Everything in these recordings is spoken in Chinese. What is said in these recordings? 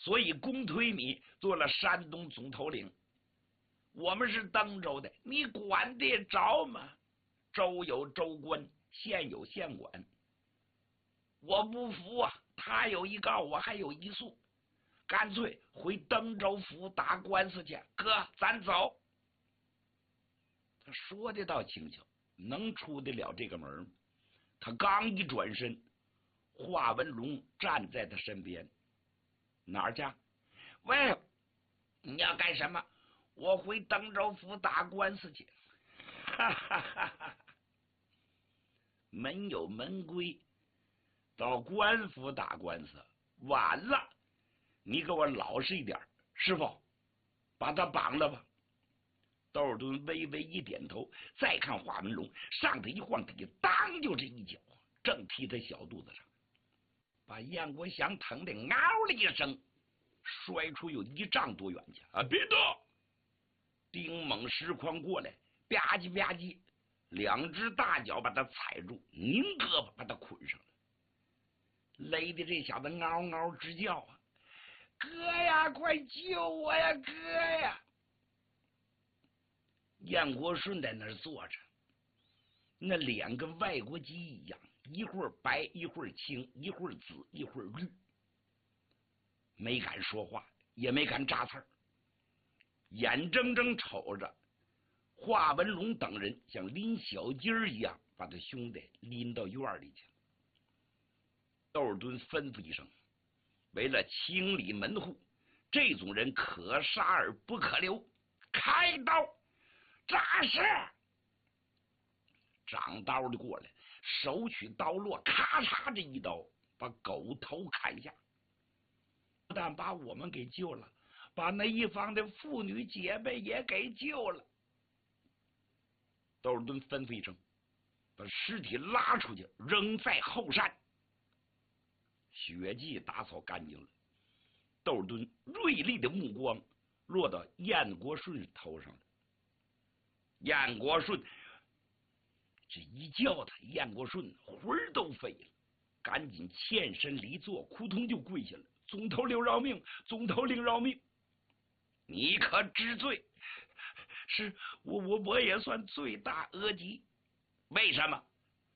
所以公推你做了山东总头领。我们是登州的，你管得着吗？州有州官，县有县管。我不服啊，他有一告，我还有一诉，干脆回登州府打官司去。哥，咱走。他说的倒轻巧，能出得了这个门吗？他刚一转身，华文龙站在他身边。哪儿去？喂，你要干什么？我回登州府打官司去。哈哈哈哈！门有门规，到官府打官司晚了，你给我老实一点。师傅，把他绑了吧。窦尔敦微微一点头，再看华文龙，上头一晃，底下当就是一脚，正踢他小肚子上，把燕国祥疼得嗷了一声，摔出有1丈多远去。啊，别动！丁猛石筐过来，吧唧吧唧，2只大脚把他踩住，拧胳膊把他捆上了，勒得这小子嗷嗷直叫啊！哥呀，快救我呀，哥呀！燕国顺在那儿坐着，那脸跟外国鸡一样，一会儿白一会儿青，一会儿紫一会儿绿，没敢说话，也没敢扎刺儿，眼睁睁瞅着华文龙等人像拎小鸡儿一样把他兄弟拎到院里去了。窦尔敦吩咐一声，为了清理门户，这种人可杀而不可留，开刀扎实。长刀的过来，手取刀落，咔嚓这一刀把狗头砍下，不但把我们给救了，把那一方的妇女姐妹也给救了。窦尔敦吩咐一声，把尸体拉出去，扔在后山。血迹打扫干净了，窦尔敦锐利的目光落到燕国顺头上了。燕国顺这一叫他，燕国顺魂儿都飞了，赶紧欠身离座，扑通就跪下了。总头领饶命，总头领饶命！你可知罪？是我也算罪大恶极。为什么？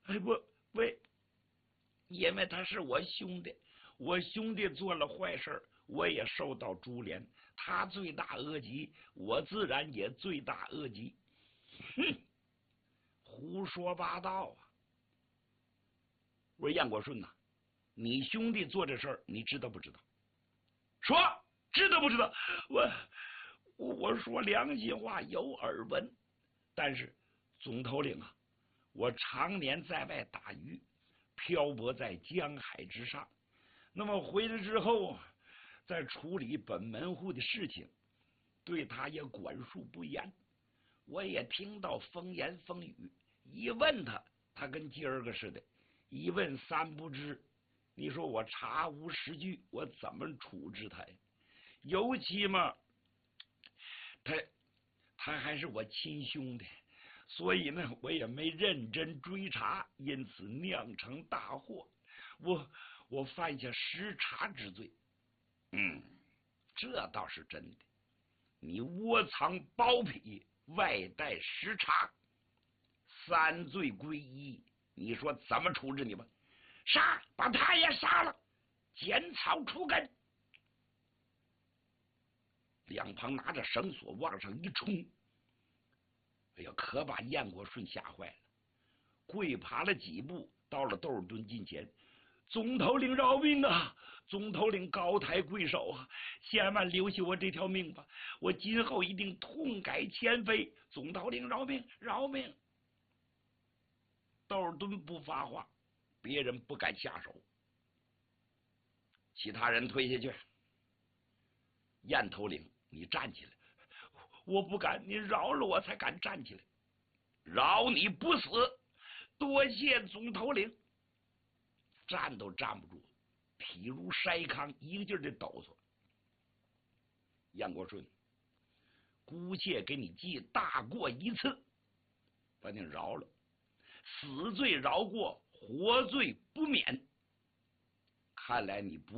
因为他是我兄弟，我兄弟做了坏事，我也受到株连。他罪大恶极，我自然也罪大恶极。哼！胡说八道啊！我说燕国顺呐，你兄弟做这事儿，你知道不知道？说知道不知道？我说良心话，有耳闻。但是总头领啊，我常年在外打鱼，漂泊在江海之上，那么回来之后，在处理本门户的事情，对他也管束不严。我也听到风言风语，一问他，他跟今儿个似的，一问三不知。你说我查无实据，我怎么处置他呀？尤其嘛，他还是我亲兄弟，所以呢，我也没认真追查，因此酿成大祸。我犯下失察之罪。这倒是真的。你窝藏包庇，外带失察，3罪归一，你说怎么处置你吧？杀，把他也杀了，剪草除根。两旁拿着绳索往上一冲，哎呀，可把燕国顺吓坏了，跪爬了几步，到了窦尔敦近前。总头领饶命啊！总头领高抬贵手啊！千万留下我这条命吧！我今后一定痛改前非。总头领饶命，饶命！窦尔敦不发话，别人不敢下手。其他人退下去。燕头领，你站起来！我不敢，你饶了我才敢站起来。饶你不死，多谢总头领。站都站不住，体如筛糠，一个劲儿的抖擞。燕国顺，姑且给你记大过一次，把你饶了，死罪饶过，活罪不免。看来你不